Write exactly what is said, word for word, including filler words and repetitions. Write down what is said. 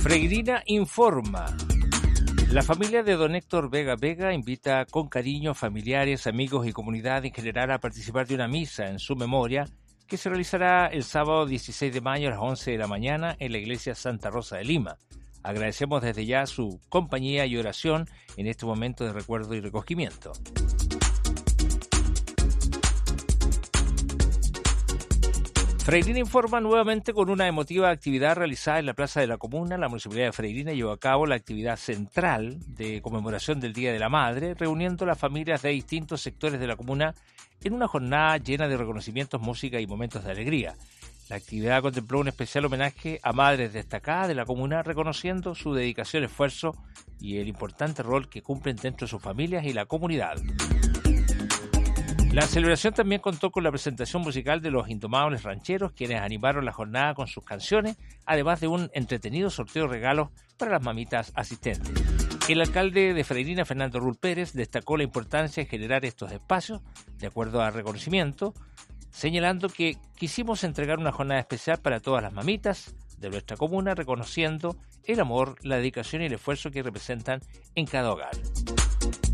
Freirina informa. La familia de don Héctor Vega Vega invita con cariño a familiares, amigos y comunidad en general a participar de una misa en su memoria que se realizará el sábado dieciséis de mayo a las once de la mañana en la iglesia Santa Rosa de Lima. Agradecemos desde ya su compañía y oración en este momento de recuerdo y recogimiento. Freirina informa nuevamente con una emotiva actividad realizada en la Plaza de la Comuna. La Municipalidad de Freirina llevó a cabo la actividad central de conmemoración del Día de la Madre, reuniendo a las familias de distintos sectores de la comuna en una jornada llena de reconocimientos, música y momentos de alegría. La actividad contempló un especial homenaje a madres destacadas de la comuna, reconociendo su dedicación, esfuerzo y el importante rol que cumplen dentro de sus familias y la comunidad. La celebración también contó con la presentación musical de los Indomables Rancheros, quienes animaron la jornada con sus canciones, además de un entretenido sorteo de regalos para las mamitas asistentes. El alcalde de Freirina, Fernando Rull Pérez, destacó la importancia de generar estos espacios de acuerdo al reconocimiento, señalando que quisimos entregar una jornada especial para todas las mamitas de nuestra comuna, reconociendo el amor, la dedicación y el esfuerzo que representan en cada hogar.